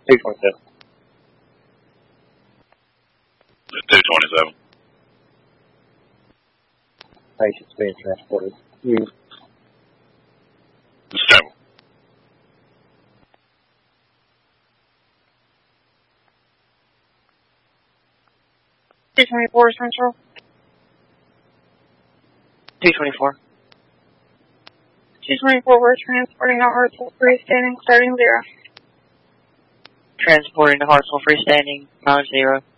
227. 227. Patient's being transported. You. Stable. 224 Central. 224. 224, we're transporting to Hartsville freestanding starting 0. Transporting to Hartsville freestanding, mileage 0.